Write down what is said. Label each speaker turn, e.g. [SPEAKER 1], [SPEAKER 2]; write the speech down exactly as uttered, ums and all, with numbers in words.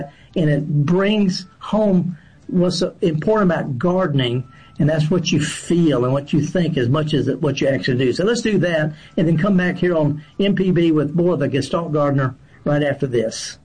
[SPEAKER 1] and it brings home what's important about gardening, and that's what you feel and what you think as much as what you actually do. So let's do that, and then come back here on M P B with more of the Gestalt Gardener right after this.